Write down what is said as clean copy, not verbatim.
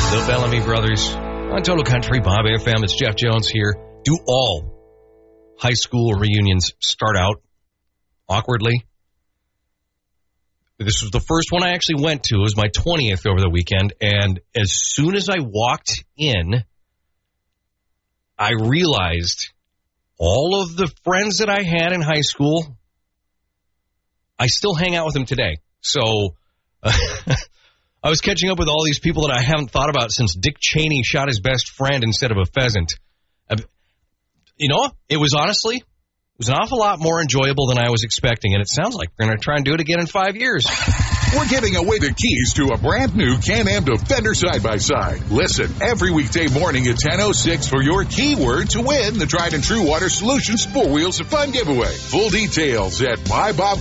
The Bellamy Brothers on Total Country, Bob FM. It's Jeff Jones here. Do all high school reunions start out awkwardly? This was the first one I actually went to. It was my 20th over the weekend, and as soon as I walked in, I realized all of the friends that I had in high school, I still hang out with them today. So I was catching up with all these people that I haven't thought about since Dick Cheney shot his best friend instead of a pheasant. It was an awful lot more enjoyable than I was expecting, and it sounds like we're going to try and do it again in 5 years. We're giving away the keys to a brand new Can-Am Defender side-by-side. Listen every weekday morning at 10:06 for your keyword to win the Tried and True Water Solutions 4 Wheels of Fun giveaway. Full details at mybob